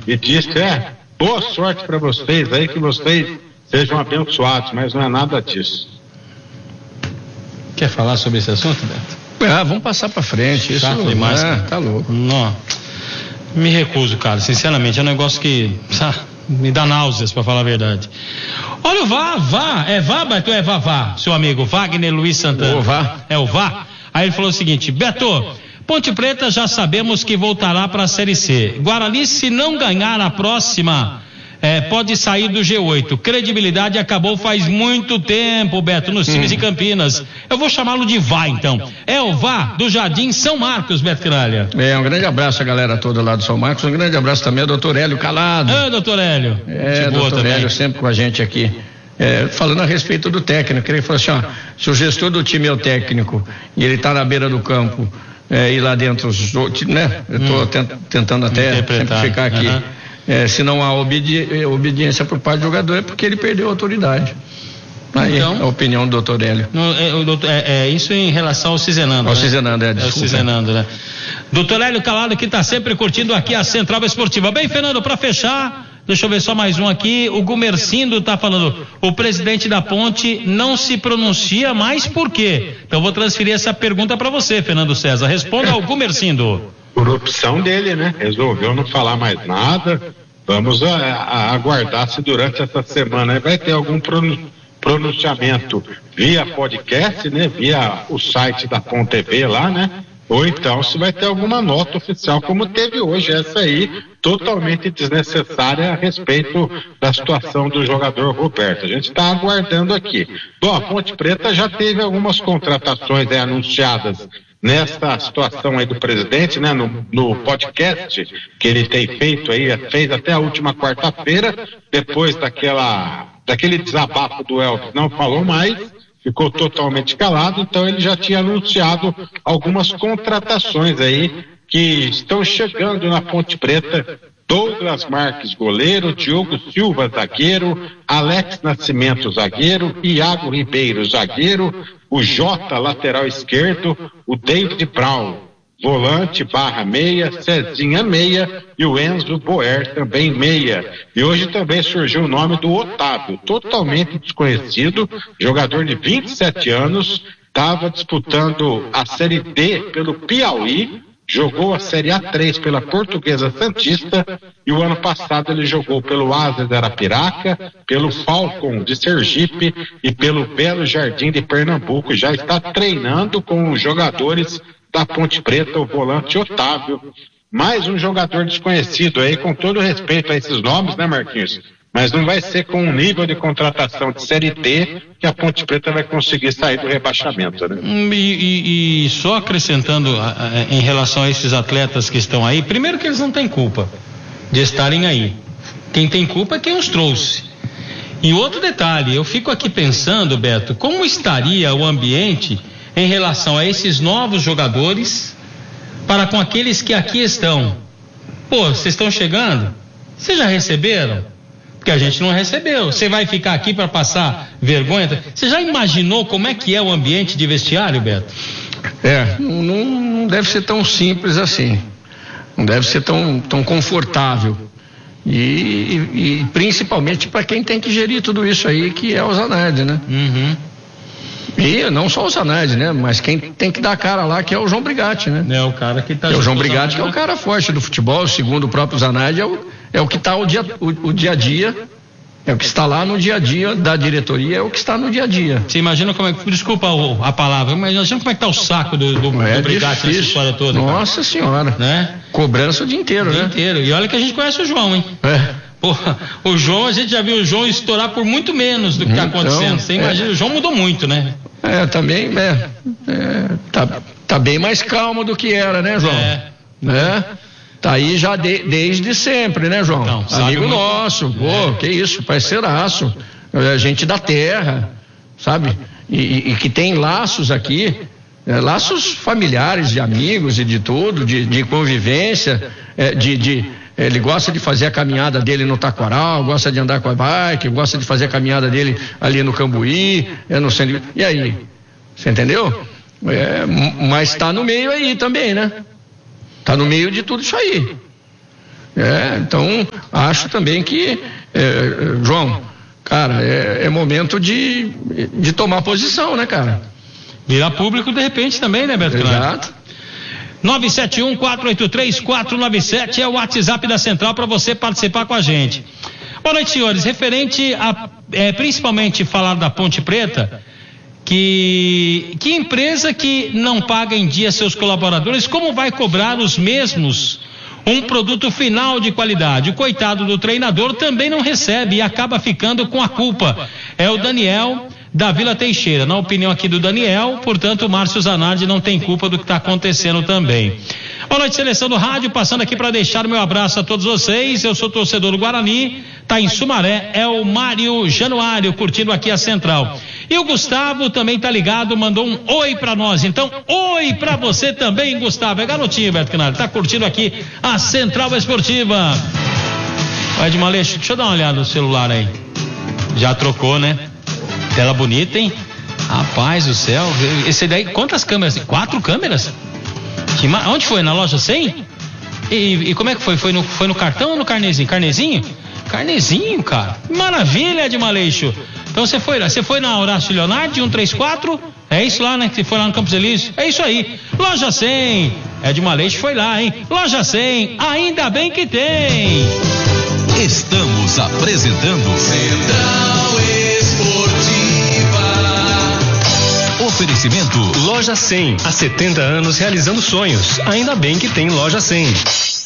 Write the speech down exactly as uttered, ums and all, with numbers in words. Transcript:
e disse, é, boa sorte para vocês aí, que vocês sejam abençoados, mas não é nada disso. Quer falar sobre esse assunto, Beto? Ah, vamos passar para frente. Isso Chato demais, é, tá louco. Não, me recuso, cara, sinceramente, é um negócio que sabe, me dá náuseas, para falar a verdade. Olha o Vá, Vá, é Vá, Beto, é Vá, Vá, seu amigo Wagner Luiz Santana. O Vá. É o Vá. Aí ele falou o seguinte, Beto, Ponte Preta já sabemos que voltará para a Série C. Guarani, se não ganhar a próxima, é, pode sair do G oito. Credibilidade acabou faz muito tempo, Beto, nos times hum. de Campinas. Eu vou chamá-lo de Vá, então. É o Vá do Jardim São Marcos, Beto Quinalha. É, um grande abraço a galera toda lá do São Marcos. Um grande abraço também ao doutor Hélio Calado. É, doutor Hélio. É, doutor Hélio sempre com a gente aqui. É, falando a respeito do técnico, ele falou assim, ó, se o gestor do time é o técnico e ele está na beira do campo, é, e lá dentro, os outros, né? Eu estou hum. tent, tentando até simplificar aqui. Uhum. É, se não há obedi- obediência por parte do jogador, é porque ele perdeu a autoridade. Aí, então, a opinião do doutor Hélio. No, é, o doutor, é, é isso em relação ao Cizenando. Ao né? Cizenando, é, desculpa. É o Cizenando, né? Doutor Hélio Calado, que está sempre curtindo aqui a Central Esportiva. Bem, Fernando, para fechar, deixa eu ver só mais um aqui. O Gumercindo está falando, o presidente da Ponte não se pronuncia mais por quê? Então eu vou transferir essa pergunta para você, Fernando César. Responda ao Gumercindo. Por opção dele, né? Resolveu não falar mais nada. Vamos a, a, aguardar se durante essa semana vai ter algum pronunciamento via podcast, né? Via o site da Ponte T V lá, né? Ou então se vai ter alguma nota oficial, como teve hoje, essa aí, totalmente desnecessária a respeito da situação do jogador Roberto. A gente está aguardando aqui. Bom, a Ponte Preta já teve algumas contratações aí, anunciadas nessa situação aí do presidente, né, no, no podcast que ele tem feito aí, fez até a última quarta-feira, depois daquela, daquele desabafo do Elvis, não falou mais, ficou totalmente calado, então ele já tinha anunciado algumas contratações aí que estão chegando na Ponte Preta. Douglas Marques, goleiro, Diogo Silva, zagueiro, Alex Nascimento, zagueiro, Iago Ribeiro, zagueiro, o Jota, lateral esquerdo, o David Brown, volante, barra meia, Cezinha meia e o Enzo Boer também meia. E hoje também surgiu o nome do Otávio, totalmente desconhecido, jogador de vinte e sete anos, estava disputando a Série D pelo Piauí, jogou a Série A três pela Portuguesa Santista e o ano passado ele jogou pelo Asa de Arapiraca, pelo Falcon de Sergipe e pelo Belo Jardim de Pernambuco. Já está treinando com os jogadores da Ponte Preta, o volante Otávio. Mais um jogador desconhecido aí, com todo respeito a esses nomes, né, Marquinhos? Mas não vai ser com um nível de contratação de Série D que a Ponte Preta vai conseguir sair do rebaixamento, né? E, e, e só acrescentando a, a, em relação a esses atletas que estão aí, primeiro que eles não têm culpa de estarem aí. Quem tem culpa é quem os trouxe. E outro detalhe, eu fico aqui pensando, Beto, como estaria o ambiente em relação a esses novos jogadores para com aqueles que aqui estão? Pô, vocês estão chegando? Vocês já receberam? Porque a gente não recebeu. Você vai ficar aqui para passar vergonha? Você já imaginou como é que é o ambiente de vestiário, Beto? É, não, não deve ser tão simples assim. Não deve ser tão, tão confortável. E, e, e principalmente para quem tem que gerir tudo isso aí, que é o Zanetti, né? Uhum. E não só o Zanetti, né? Mas quem tem que dar a cara lá, que é o João Brigatti, né? É o cara que tá... É o João Brigatti, que é o cara forte do futebol, segundo o próprio Zanetti, é o, é o que está o dia, o, o dia a dia, é o que está lá no dia a dia da diretoria, é o que está no dia a dia. Você imagina como é que... Desculpa a palavra, mas imagina como é que está o saco do, do, é do Brigatti nessa história toda. Nossa cara. Senhora. Né? Cobrança o dia inteiro, o dia né? inteiro. E olha que a gente conhece o João, hein? É. Porra, o João, a gente já viu o João estourar por muito menos do que está acontecendo. Então, Você imagina, é. O João mudou muito, né? É, também, é, é tá, tá bem mais calmo do que era, né, João? É. Né? Tá aí já de, desde sempre, né, João? Então, amigo nosso, muito... pô, é. Que isso, parceiraço, é, gente da terra, sabe? E, e, e que tem laços aqui, é, laços familiares, de amigos e de tudo, de, de convivência, é, de... de ele gosta de fazer a caminhada dele no Taquaral, gosta de andar com a bike, gosta de fazer a caminhada dele ali no Cambuí, é no centro. E aí? Você entendeu? É, mas está no meio aí também, né? Está no meio de tudo isso aí. É, então, acho também que, é, João, cara, é, é momento de, de tomar posição, né, cara? Virar público de repente também, né, Beto? Exato. nove sete um, quatro oito três, quatro nove sete é o WhatsApp da Central para você participar com a gente. Boa noite, senhores. Referente a, é, principalmente falar da Ponte Preta, que, que empresa que não paga em dia seus colaboradores, como vai cobrar os mesmos um produto final de qualidade? O coitado do treinador também não recebe e acaba ficando com a culpa. É o Daniel da Vila Teixeira. Na opinião aqui do Daniel, portanto, o Márcio Zanardi não tem culpa do que está acontecendo também. Boa noite, seleção do rádio, passando aqui para deixar o meu abraço a todos vocês. Eu sou torcedor do Guarani, tá em Sumaré, é o Mário Januário, curtindo aqui a Central. E o Gustavo também tá ligado, mandou um oi para nós. Então, oi para você também, Gustavo. É garotinho, Beto Canal, tá curtindo aqui a Central Esportiva. Vai de Maleixo, deixa eu dar uma olhada no celular aí. Já trocou, né? Tela bonita, hein? Rapaz do céu, esse daí, quantas câmeras? Quatro câmeras? Que, onde foi? Na loja cem? E, e como é que foi? Foi no, foi no cartão ou no carnezinho? Carnezinho? Carnezinho, cara. Maravilha, de Maleixo. Então você foi lá, você foi na Horácio Leonardo, cento e trinta e quatro? É isso lá, né? Que você foi lá no Campos Elíseos? É isso aí. Loja cem. É de Maleixo, foi lá, hein? Loja cem, ainda bem que tem. Estamos apresentando Central Esportiva. Oferecimento Loja cem, há setenta anos realizando sonhos. Ainda bem que tem Loja cem.